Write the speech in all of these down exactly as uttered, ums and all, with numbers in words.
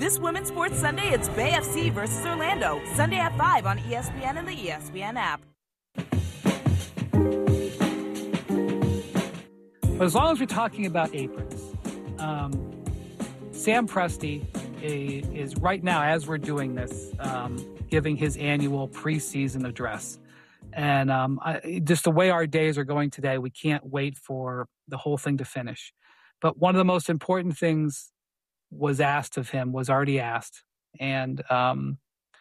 This Women's Sports Sunday, it's Bay F C versus Orlando. Sunday at five on E S P N and the E S P N app. But as long as we're talking about aprons, um, Sam Presti a, is right now, as we're doing this, um, giving his annual preseason address. And um, I, just the way our days are going today, we can't wait for the whole thing to finish. But one of the most important things was asked of him, was already asked. And um,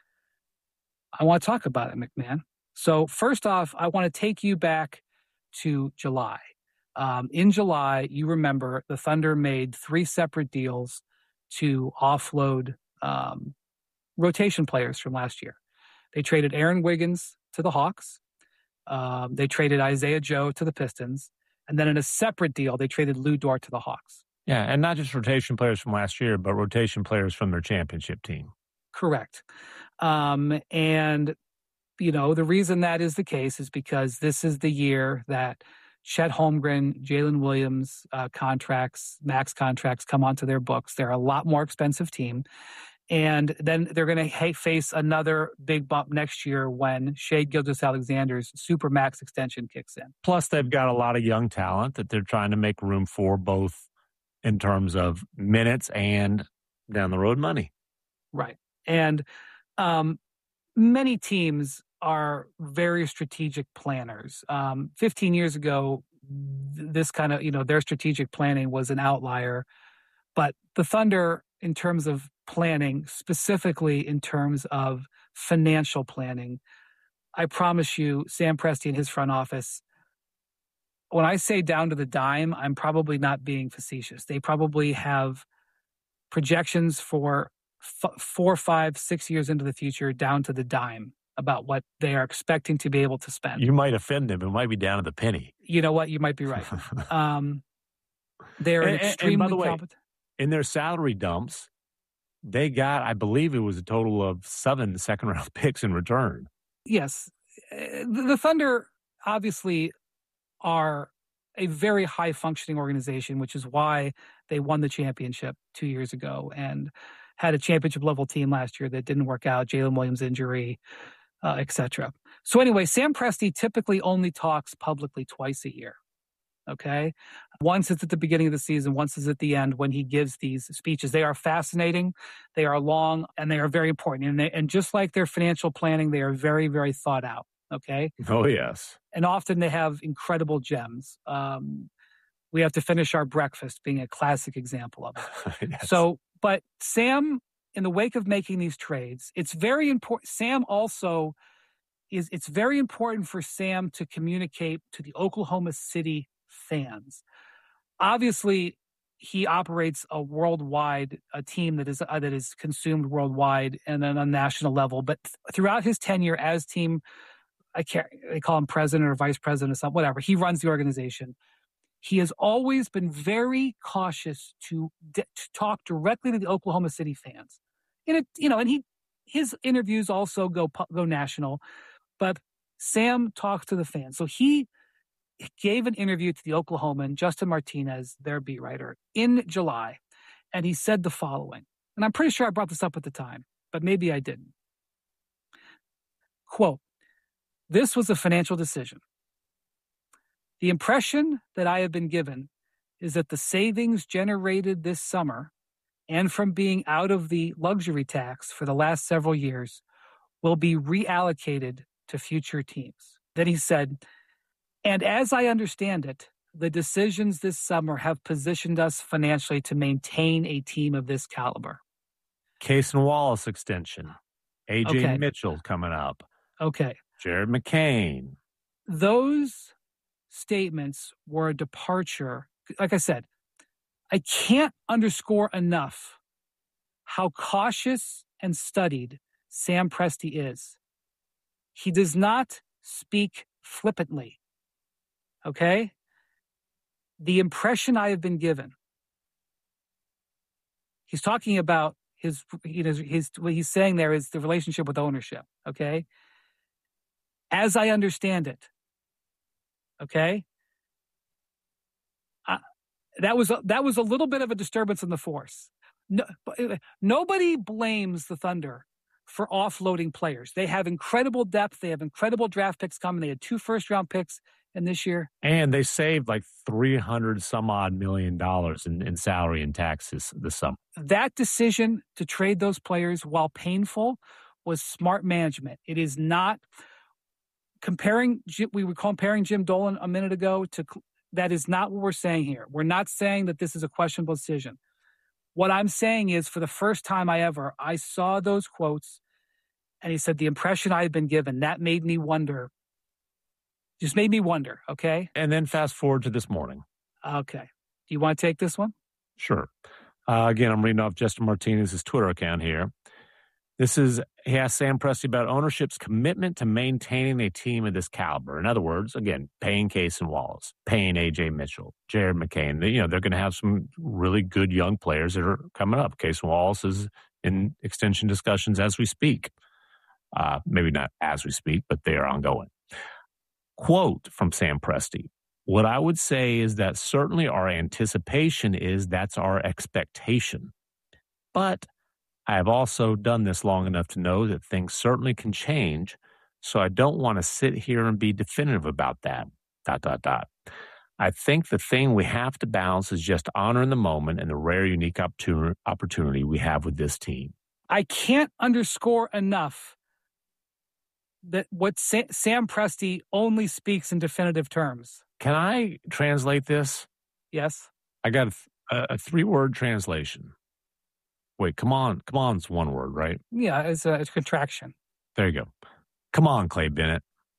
I want to talk about it, McMahon. So first off, I want to take you back to July. Um, in July, you remember the Thunder made three separate deals to offload um, rotation players from last year. They traded Aaron Wiggins to the Hawks. Um, they traded Isaiah Joe to the Pistons. And then in a separate deal, they traded Lou Dort to the Hawks. Yeah, and not just rotation players from last year, but rotation players from their championship team. Correct. Um, and, you know, the reason that is the case is because this is the year that Chet Holmgren, Jalen Williams uh, contracts, max contracts come onto their books. They're a lot more expensive team. And then they're going to ha- face another big bump next year when Shai Gilgeous-Alexander's super max extension kicks in. Plus, they've got a lot of young talent that they're trying to make room for, both in terms of minutes and down the road money. Right. And um, many teams are very strategic planners. Um, fifteen years ago, this kind of, you know, their strategic planning was an outlier. But the Thunder, in terms of planning, specifically in terms of financial planning, I promise you, Sam Presti and his front office, when I say down to the dime, I'm probably not being facetious. They probably have projections for f- four, five, six years into the future down to the dime about what they are expecting to be able to spend. You might offend them. It might be down to the penny. You know what? You might be right. um, they're and, an extremely and by the way, competent. In their salary dumps, they got, I believe it was a total of seven second-round picks in return. Yes. The, the Thunder obviously are a very high-functioning organization, which is why they won the championship two years ago and had a championship-level team last year that didn't work out, Jalen Williams injury, uh, et cetera. So anyway, Sam Presti typically only talks publicly twice a year, okay? Once is at the beginning of the season, once is at the end when he gives these speeches. They are fascinating, they are long, and they are very important. And, they, and just like their financial planning, they are very, very thought out, okay? Oh, yes. And often they have incredible gems. Um, we have to finish our breakfast being a classic example of it. Yes. So, but Sam, in the wake of making these trades, it's very important. Sam also is, it's very important for Sam to communicate to the Oklahoma City fans. Obviously, he operates a worldwide, a team that is, uh, that is consumed worldwide and then on a national level. But th- throughout his tenure as team, I can't, they call him president or vice president or something, whatever. He runs the organization. He has always been very cautious to, to talk directly to the Oklahoma City fans. And it, you know, and he, his interviews also go, go national, but Sam talks to the fans. So he gave an interview to the Oklahoman, Justin Martinez, their beat writer, in July. And he said the following, and I'm pretty sure I brought this up at the time, but maybe I didn't. Quote, "This was a financial decision. The impression that I have been given is that the savings generated this summer and from being out of the luxury tax for the last several years will be reallocated to future teams." Then he said, "And as I understand it, the decisions this summer have positioned us financially to maintain a team of this caliber." Case and Wallace extension. A J Okay. Mitchell coming up. Okay. Jared McCain. Those statements were a departure. Like I said, I can't underscore enough how cautious and studied Sam Presti is. He does not speak flippantly. Okay? The impression I have been given, he's talking about his, you know, his, what he's saying there is the relationship with ownership. Okay? As I understand it, okay? Uh, that was, a, that was a little bit of a disturbance in the force. No, nobody blames the Thunder for offloading players. They have incredible depth. They have incredible draft picks coming. They had two first-round picks in this year. And they saved like three hundred some odd million dollars in, in salary and taxes this summer. That decision to trade those players, while painful, was smart management. It is not comparing, we were comparing Jim Dolan a minute ago to, that is not what we're saying here. We're not saying that this is a questionable decision. What I'm saying is, for the first time I ever, I saw those quotes, and he said, the impression I had been given, that made me wonder. Just made me wonder, okay? And then fast forward to this morning. Okay. Do you want to take this one? Sure. Uh, again, I'm reading off Justin Martinez's Twitter account here. This is, he asked Sam Presti about ownership's commitment to maintaining a team of this caliber. In other words, again, paying Case and Wallace, paying A J Mitchell, Jared McCain. You know, they're going to have some really good young players that are coming up. Case and Wallace is in extension discussions as we speak. Uh, maybe not as we speak, but they are ongoing. Quote from Sam Presti. What I would say is that certainly our anticipation is that's our expectation. But I have also done this long enough to know that things certainly can change, so I don't want to sit here and be definitive about that, dot, dot, dot. I think the thing we have to balance is just honoring the moment and the rare, unique opportunity we have with this team. I can't underscore enough that what Sa- Sam Presti only speaks in definitive terms. Can I translate this? Yes. I got a, a three-word translation. Wait, come on. Come on, it's one word, right? Yeah, it's a, it's a contraction. There you go. Come on, Clay Bennett.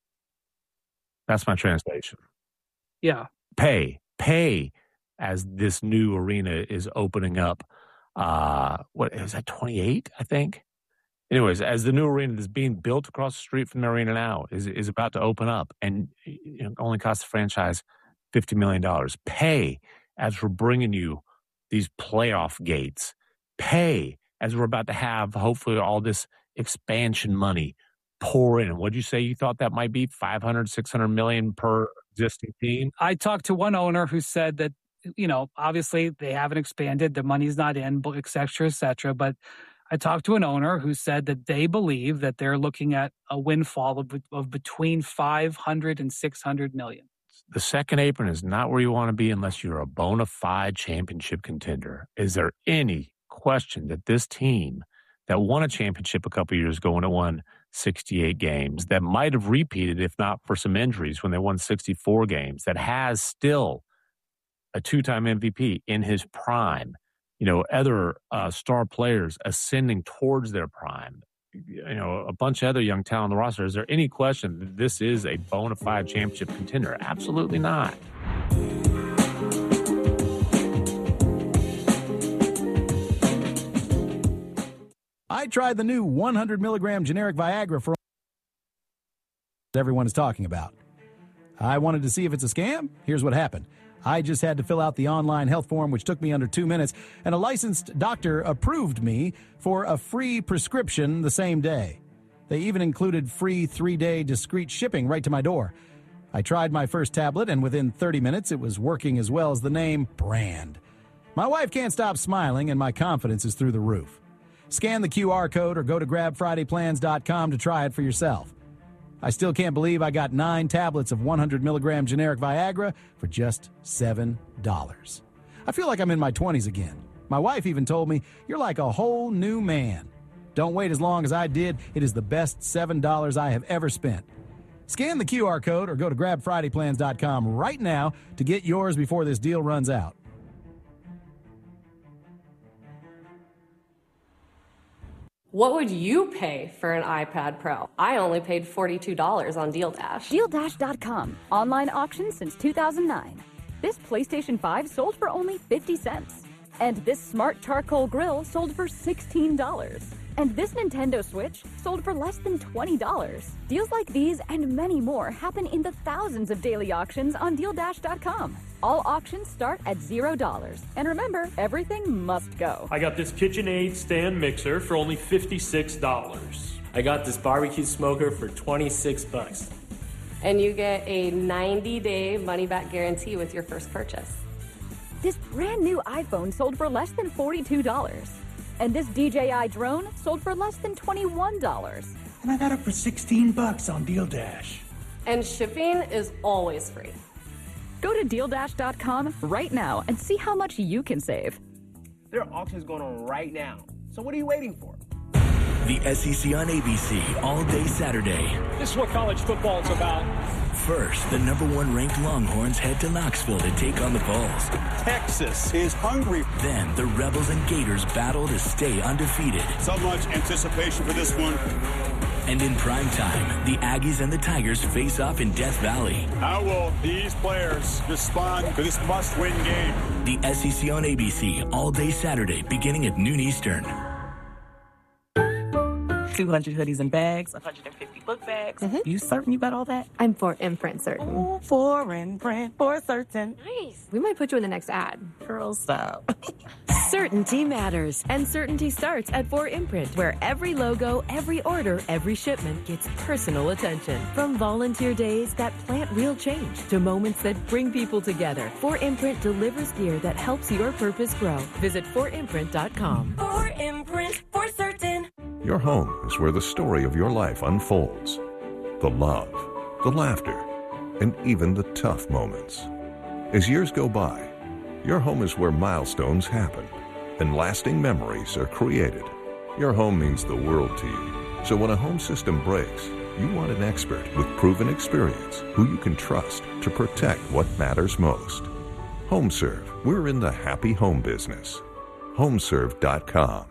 That's my translation. Yeah. Pay. Pay as this new arena is opening up. Uh, what is that, twenty-eight, I think? Anyways, as the new arena that's being built across the street from the arena now is, is about to open up and you know, only costs the franchise fifty million dollars. Pay as we're bringing you these playoff gates. Pay as we're about to have, hopefully, all this expansion money pour in. What'd you say you thought that might be? five hundred, six hundred million per existing team? I talked to one owner who said that, you know, obviously they haven't expanded, the money's not in, et cetera, et cetera. But I talked to an owner who said that they believe that they're looking at a windfall of, of between five hundred and six hundred million. The second apron is not where you want to be unless you're a bona fide championship contender. Is there any question that this team that won a championship a couple years ago when it won sixty-eight games, that might have repeated if not for some injuries when they won sixty-four games, that has still a two-time M V P in his prime, you know, other uh, star players ascending towards their prime, you know, a bunch of other young talent on the roster. Is there any question that this is a bona fide championship contender? Absolutely not. I tried the new one hundred milligram generic Viagra for everyone is talking about. I wanted to see if it's a scam. Here's what happened. I just had to fill out the online health form, which took me under two minutes, and a licensed doctor approved me for a free prescription the same day. They even included free three-day discreet shipping right to my door. I tried my first tablet, and within thirty minutes, it was working as well as the name brand. My wife can't stop smiling, and my confidence is through the roof. Scan the Q R code or go to grab friday plans dot com to try it for yourself. I still can't believe I got nine tablets of one hundred milligram generic Viagra for just seven dollars. I feel like I'm in my twenties again. My wife even told me, "You're like a whole new man." Don't wait as long as I did. It is the best seven dollars I have ever spent. Scan the Q R code or go to grab friday plans dot com right now to get yours before this deal runs out. What would you pay for an iPad Pro? I only paid forty-two dollars on Deal Dash. Deal Dash dot com. Online auction since two thousand nine. This PlayStation five sold for only fifty cents. And this smart charcoal grill sold for sixteen dollars. And this Nintendo Switch sold for less than twenty dollars. Deals like these and many more happen in the thousands of daily auctions on Deal Dash dot com. All auctions start at zero dollars. And remember, everything must go. I got this KitchenAid stand mixer for only fifty-six dollars. I got this barbecue smoker for twenty-six bucks. And you get a ninety-day money-back guarantee with your first purchase. This brand new iPhone sold for less than forty-two dollars. And this D J I drone sold for less than twenty-one dollars. And I got it for sixteen bucks on Deal Dash. And shipping is always free. Go to deal dash dot com right now and see how much you can save. There are auctions going on right now. So what are you waiting for? The S E C on A B C all day Saturday. This is what college football is about. First, the number one ranked Longhorns head to Knoxville to take on the Vols. Texas is hungry. Then the Rebels and Gators battle to stay undefeated. So much anticipation for this one. And in prime time, the Aggies and the Tigers face off in Death Valley. How will these players respond to this must-win game? The S E C on A B C all day Saturday, beginning at noon Eastern. two hundred hoodies and bags, one hundred fifty book bags. Mm-hmm. You certain you got all that? I'm for imprint certain. Oh, for imprint, for certain. Nice. We might put you in the next ad. Girl, stop. Certainty matters, and certainty starts at four imprint, where every logo, every order, every shipment gets personal attention. From volunteer days that plant real change to moments that bring people together, four imprint delivers gear that helps your purpose grow. Visit four imprint dot com. four imprint, for certain. Your home is where the story of your life unfolds. The love, the laughter, and even the tough moments. As years go by, your home is where milestones happen and lasting memories are created. Your home means the world to you. So when a home system breaks, you want an expert with proven experience who you can trust to protect what matters most. HomeServe, we're in the happy home business. home serve dot com.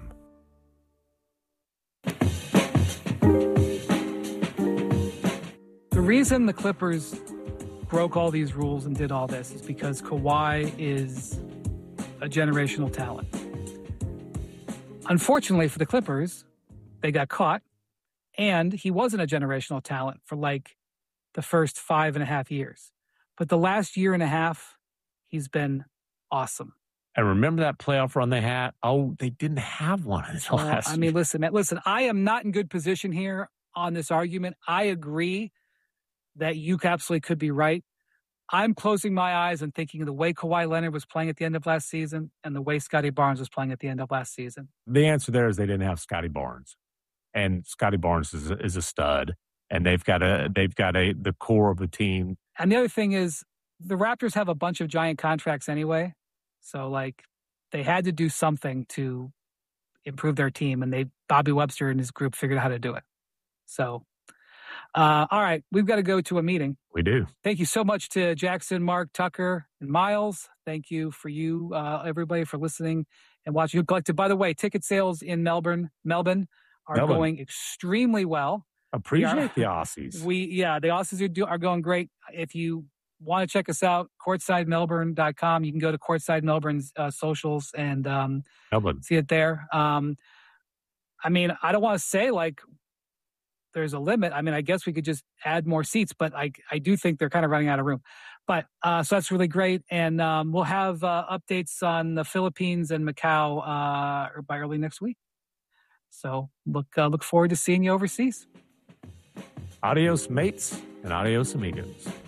The reason the Clippers broke all these rules and did all this is because Kawhi is a generational talent. Unfortunately for the Clippers, they got caught, and he wasn't a generational talent for like the first five and a half years. But the last year and a half, he's been awesome. And remember that playoff run they had? Oh, they didn't have one in the last I mean, year. listen, man, listen, I am not in good position here on this argument. I agree that you absolutely could be right. I'm closing my eyes and thinking of the way Kawhi Leonard was playing at the end of last season and the way Scotty Barnes was playing at the end of last season. The answer there is they didn't have Scotty Barnes. And Scotty Barnes is a, is a stud. And they've got a they've got a the core of the team. And the other thing is the Raptors have a bunch of giant contracts anyway. So, like, they had to do something to improve their team, and they Bobby Webster and his group figured out how to do it. So, uh, all right, we've got to go to a meeting. We do. Thank you so much to Jackson, Mark, Tucker, and Miles. Thank you for you, uh, everybody, for listening and watching. You collected. By the way, ticket sales in Melbourne, Melbourne are Melbourne. going extremely well. Appreciate we are, the Aussies. We yeah, the Aussies are do, are going great. If you want to check us out, courtside melbourne dot com. You can go to Courtside Melbourne's uh, socials and um, Melbourne. see it there. Um, I mean, I don't want to say like there's a limit. I mean, I guess we could just add more seats, but I I do think they're kind of running out of room. But uh, so that's really great, and um, we'll have uh, updates on the Philippines and Macau uh, by early next week. So look uh, look forward to seeing you overseas. Adios, mates, and adios, amigos.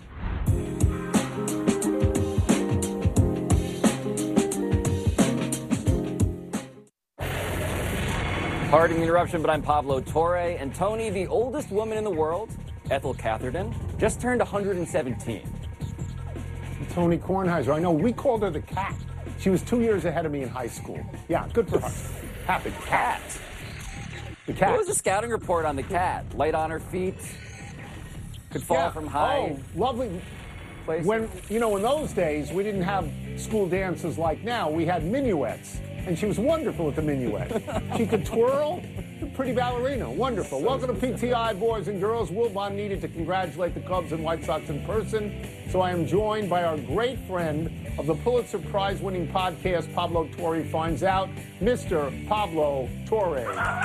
Pardon the interruption, but I'm Pablo Torre, and Tony, the oldest woman in the world, Ethel Catherden, just turned one hundred seventeen. Tony Kornheiser, I know, we called her the cat. She was two years ahead of me in high school. Yeah, good for her. Happy cat. The cat. What was the scouting report on the cat? Light on her feet, could fall yeah. from high. Oh, lovely. Places. When, you know, in those days, we didn't have school dances like now. We had minuets. And she was wonderful at the minuet. She could twirl, pretty ballerina, wonderful. So Welcome to P T I, boys and girls. Wilbon needed to congratulate the Cubs and White Sox in person, so I am joined by our great friend of the Pulitzer Prize-winning podcast, Pablo Torre Finds Out, Mister Pablo Torre.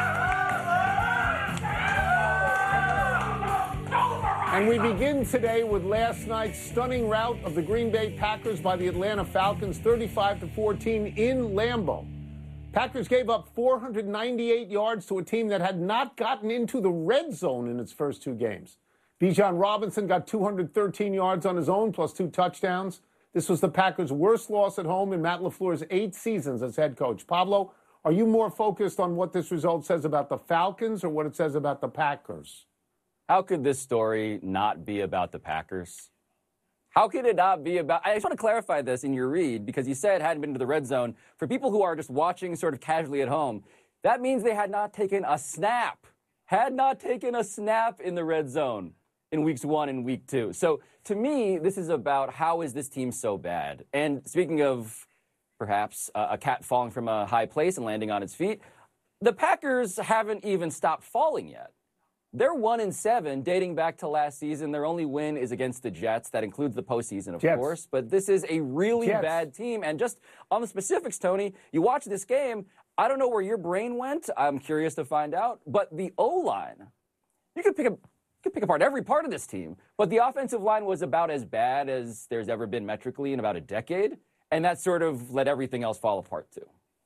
And we begin today with last night's stunning rout of the Green Bay Packers by the Atlanta Falcons, thirty-five to fourteen in Lambeau. Packers gave up four hundred ninety-eight yards to a team that had not gotten into the red zone in its first two games. Bijan Robinson got two hundred thirteen yards on his own, plus two touchdowns. This was the Packers' worst loss at home in Matt LaFleur's eight seasons as head coach. Pablo, Are you more focused on what this result says about the Falcons or what it says about the Packers? How could this story not be about the Packers? How could it not be about... I just want to clarify this in your read, because you said it hadn't been to the red zone. For people who are just watching sort of casually at home, that means they had not taken a snap, had not taken a snap in the red zone in weeks one and week two. So to me, this is about how is this team so bad? And speaking of perhaps uh, a cat falling from a high place and landing on its feet, the Packers haven't even stopped falling yet. They're one and seven, dating back to last season. Their only win is against the Jets. That includes the postseason, of Jets. course. But this is a really Jets. bad team. And just on the specifics, Tony, you watch this game. I don't know where your brain went. I'm curious to find out. But the O-line, you could pick up, you could pick apart every part of this team. But the offensive line was about as bad as there's ever been metrically in about a decade. And that sort of let everything else fall apart, too.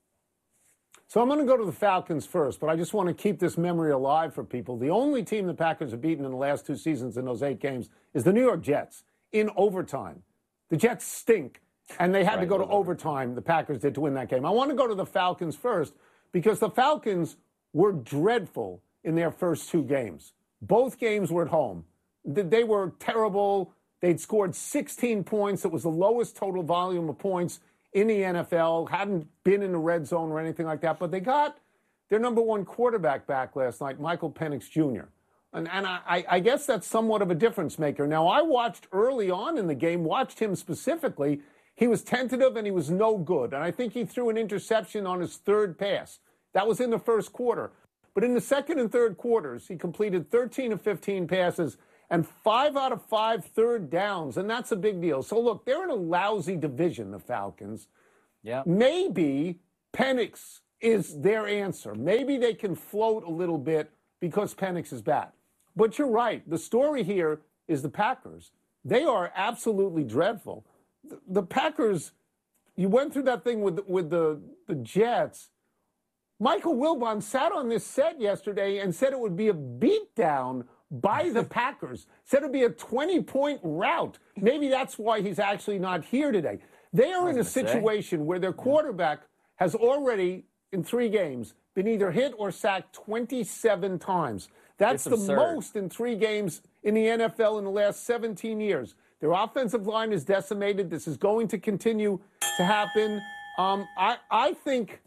So I'm going to go to the Falcons first, but I just want to keep this memory alive for people. The only team the Packers have beaten in the last two seasons in those eight games is the New York Jets in overtime. The Jets stink, and they had right, to go to overtime, the Packers did, to win that game. I want to go to the Falcons first because the Falcons were dreadful in their first two games. Both games were at home. They were terrible. They'd scored sixteen points. It was the lowest total volume of points in the N F L, hadn't been in the red zone or anything like that, but they got their number one quarterback back last night, Michael Penix Junior And, and I, I guess that's somewhat of a difference maker. Now, I watched early on in the game, watched him specifically. He was tentative and he was no good. And I think he threw an interception on his third pass. That was in the first quarter. But in the second and third quarters, he completed thirteen of fifteen passes and five out of five third downs, and that's a big deal. So, look, they're in a lousy division, the Falcons. Yeah. Maybe Penix is their answer. Maybe they can float a little bit because Penix is bad. But you're right. The story here is the Packers. They are absolutely dreadful. The, the Packers, you went through that thing with, with the, the Jets. Michael Wilbon sat on this set yesterday and said it would be a beatdown by the Packers. Said it would be a twenty-point rout. Maybe that's why he's actually not here today. They are in a situation say. where their quarterback has already, in three games, been either hit or sacked twenty-seven times. That's it's the absurd. most in three games in the N F L in the last seventeen years. Their offensive line is decimated. This is going to continue to happen. Um, I, I think...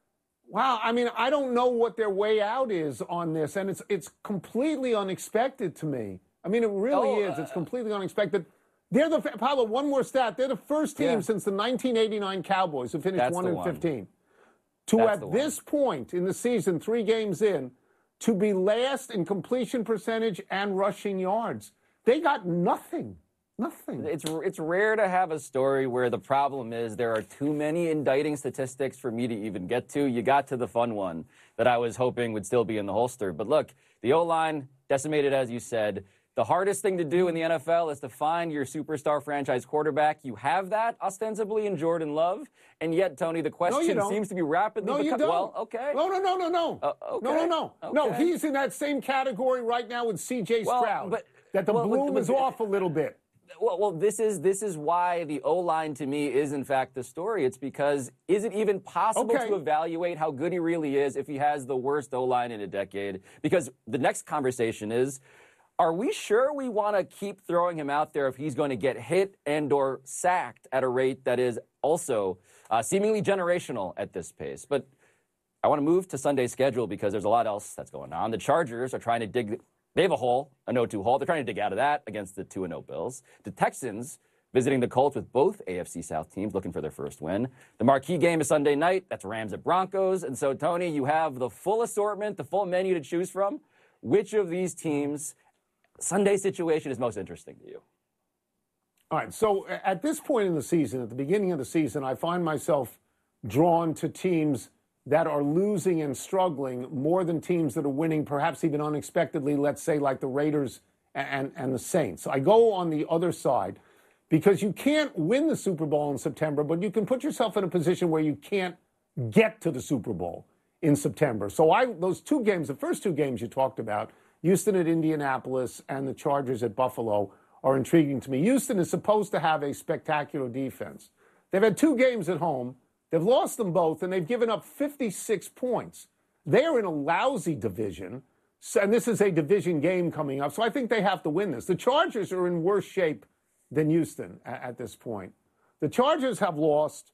Wow, I mean, I don't know what their way out is on this, and it's it's completely unexpected to me. I mean, it really oh, is. It's completely unexpected. They're the Pablo. One more stat: they're the first team yeah. since the nineteen eighty-nine Cowboys who finished That's one the and one. fifteen. To That's at this point in the season, three games in, to be last in completion percentage and rushing yards. They got nothing. Nothing. It's it's rare to have a story where the problem is there are too many indicting statistics for me to even get to. You got to the fun one that I was hoping would still be in the holster. But look, the O-line decimated, as you said. The hardest thing to do in the N F L is to find your superstar franchise quarterback. You have that ostensibly in Jordan Love, and yet, Tony, the question no, seems to be rapidly. No, you beco- don't. Well, okay. No, no, no, no, no. Uh, okay. No, no, no. Okay. No, he's in that same category right now with C J well, Stroud. But, that the well, bloom but, is but, off a little bit. Well, well, this is this is why the O-line to me is in fact the story. It's because is it even possible okay. to evaluate how good he really is if he has the worst O-line in a decade? Because the next conversation is, are we sure we want to keep throwing him out there if he's going to get hit and or sacked at a rate that is also uh, seemingly generational at this pace? But I want to move to Sunday's schedule because there's a lot else that's going on. The Chargers are trying to dig... They have a hole, an oh two hole. They're trying to dig out of that against the two and oh Bills. The Texans visiting the Colts with both A F C South teams looking for their first win. The marquee game is Sunday night. That's Rams at Broncos. And so, Tony, you have the full assortment, the full menu to choose from. Which of these teams' Sunday situation is most interesting to you? All right, so at this point in the season, at the beginning of the season, I find myself drawn to teams that are losing and struggling more than teams that are winning, perhaps even unexpectedly, let's say like the Raiders and, and the Saints. I go on the other side because you can't win the Super Bowl in September, but you can put yourself in a position where you can't get to the Super Bowl in September. So I those two games, the first two games you talked about, Houston at Indianapolis and the Chargers at Buffalo, are intriguing to me. Houston is supposed to have a spectacular defense. They've had two games at home. They've lost them both, and they've given up fifty-six points. They're in a lousy division, so, and this is a division game coming up, so I think they have to win this. The Chargers are in worse shape than Houston at, at this point. The Chargers have lost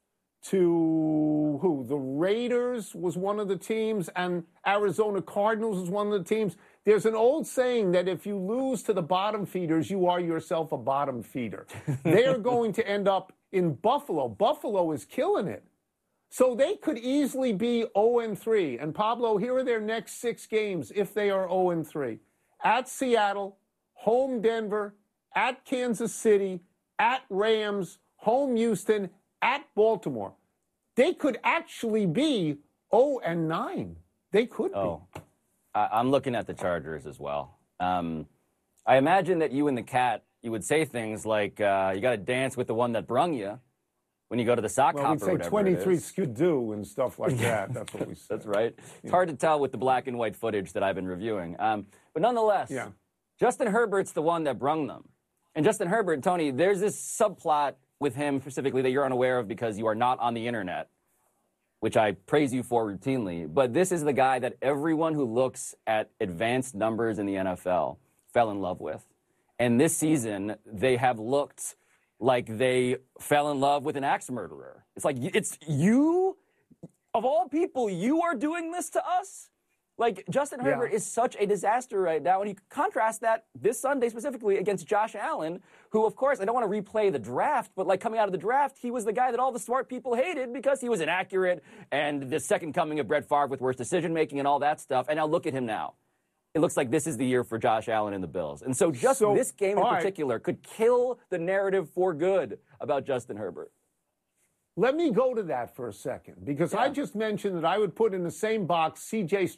to who? The Raiders was one of the teams, and Arizona Cardinals was one of the teams. There's an old saying that if you lose to the bottom feeders, you are yourself a bottom feeder. They are going to end up in Buffalo. Buffalo is killing it. So they could easily be oh and three. And Pablo, here are their next six games if they are oh and three. At Seattle, home Denver, at Kansas City, at Rams, home Houston, at Baltimore. They could actually be oh and nine. They could oh, be. I- I'm looking at the Chargers as well. Um, I imagine that you and the cat, you would say things like, uh, you got to dance with the one that brung you when you go to the sock well, hop we'd or say whatever twenty-three it is. skidoo and stuff like that. That's what we say. That's right. Yeah. It's hard to tell with the black and white footage that I've been reviewing. Um, but nonetheless, yeah. Justin Herbert's the one that brung them. And Justin Herbert, Tony, there's this subplot with him specifically that you're unaware of because you are not on the internet, which I praise you for routinely. But this is the guy that everyone who looks at advanced numbers in the N F L fell in love with. And this season, they have looked like they fell in love with an axe murderer. It's like, it's you, of all people, you are doing this to us? Like, Justin Herbert Yeah. is such a disaster right now, and you contrast that this Sunday specifically against Josh Allen, who, of course, I don't want to replay the draft, but like coming out of the draft, he was the guy that all the smart people hated because he was inaccurate and the second coming of Brett Favre with worse decision-making and all that stuff. And now look at him now. It looks like this is the year for Josh Allen and the Bills. And so just So, this game in all right. particular could kill the narrative for good about Justin Herbert. Let me go to that for a second, because I just mentioned that I would put in the same box C J